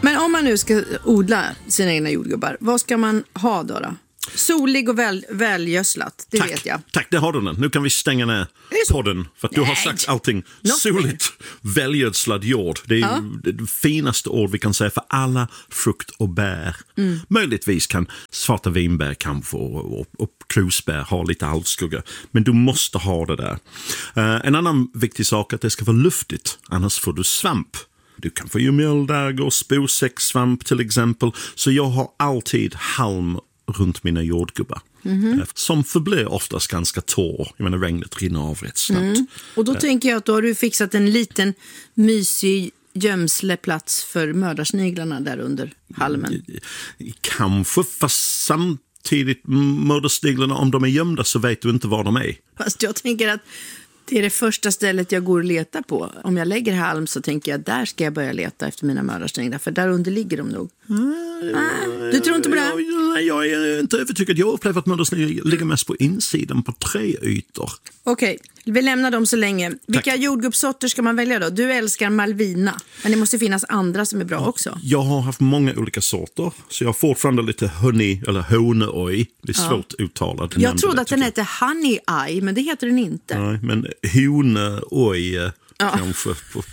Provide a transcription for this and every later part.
Men om man nu ska odla sina egna jordgubbar, vad ska man ha då? Solig och välgödslat, det vet jag. Tack, det har du den. Nu kan vi stänga ner podden för att du har sagt allting. Soligt, välgödslad jord. Det är det finaste ord vi kan säga för alla frukt och bär. Möjligtvis kan svarta vinbär kanske och krusbär ha lite halvskugga. Men du måste ha det där. En annan viktig sak är att det ska vara luftigt, annars får du svamp. Du kan få ju mjöldagg och sposäcksvamp till exempel. Så jag har alltid halm runt mina jordgubbar. Som förblir oftast ganska torr. Jag menar, regnet rinner av rätt snabbt. Och då tänker jag att då har du fixat en liten mysig gömsleplats för mördarsniglarna där under halmen. Kanske, fast samtidigt mördarsniglarna, om de är gömda så vet du inte var de är. Fast jag tänker att det är det första stället jag går och letar på. Om jag lägger halm så tänker jag där ska jag börja leta efter mina mördarsniglar. För där under ligger de nog. Du tror inte på det? Jag är inte övertygad. Jag upplever att mördarsniglar ligger mest på insidan på träytor. Okej, vi lämnar dem så länge. Vilka jordgubbssorter ska man välja då? Du älskar Malvina. Men det måste finnas andra som är bra också. Jag har haft många olika sorter. Så jag har fortfarande lite honey eller honeoj. Det är svårt uttalat. Jag trodde att den heter honey eye, men det heter den inte. Nej, men honeoj kanske på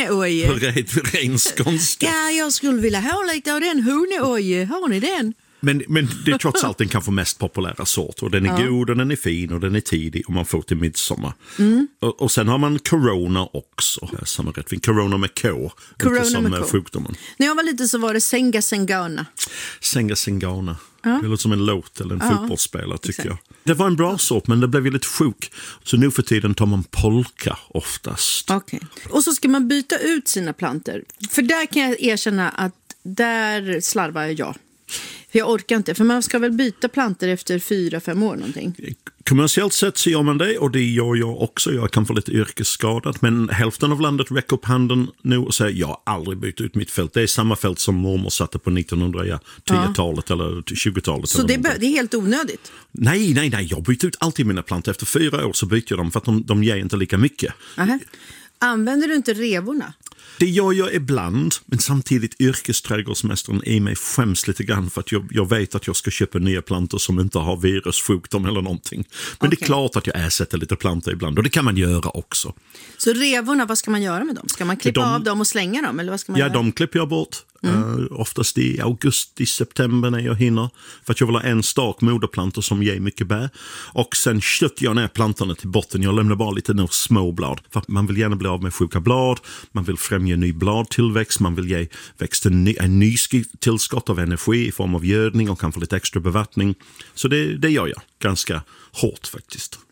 ren skånska. Ja, jag skulle vilja ha lite av den honeoj. Har ni den? Men det är trots allt den kanske mest populära sort. Och den är god och den är fin och den är tidig och man får till midsommar. Och sen har man Corona också. Som är rätt fin. Corona med K. Corona inte som med K. Sjukdomen. När jag var lite så var det Senga Sengana. Senga Sengana. Det låter som en låt eller en fotbollsspelare tycker jag. Det var en bra sort men det blev ju lite sjuk. Så nu för tiden tar man polka oftast. Okej. Och så ska man byta ut sina planter. För där kan jag erkänna att där slarvar jag. För jag orkar inte, för man ska väl byta planter efter 4-5 år någonting. Kommersiellt sett så gör man det och det gör jag också. Jag kan få lite yrkesskadad men hälften av landet räcker upp handen nu och säger jag har aldrig bytt ut mitt fält. Det är samma fält som mormor satte på 1910-talet eller 20-talet. Så det är helt onödigt? Nej. Jag byter ut alltid mina plantor. Efter 4 år så byter jag dem för att de ger inte lika mycket. Aha. Använder du inte revorna? Det gör jag ibland, men samtidigt yrkesträdgårdsmästaren i mig skäms lite grann för att jag vet att jag ska köpa nya plantor som inte har virussjukdom eller någonting. Men det är klart att jag ersätter lite plantor ibland och det kan man göra också. Så revorna, vad ska man göra med dem? Ska man klippa av dem och slänga dem? Eller vad ska man göra? De klipper jag bort. Oftast i augusti, september när jag hinner. För att jag vill ha en stark moderplantor som ger mycket bär. Och sen kötter jag ner plantorna till botten. Jag lämnar bara lite små blad. För att man vill gärna bli av med sjuka blad. Man vill främja ny bladtillväxt. Man vill ge växten en ny tillskott av energi i form av gödning och kanske lite extra bevattning. Så det gör jag ganska hårt faktiskt.